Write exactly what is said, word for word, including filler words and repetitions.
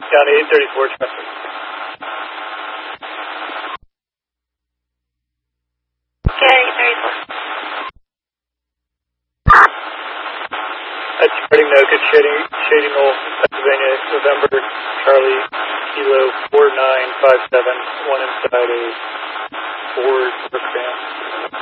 County eight thirty-four traffic. County eight thirty-four. That's spreading no good shading, Shady Knoll, Pennsylvania, November, Charlie, Kilo four nine five seven, one inside a Ford Rivercran.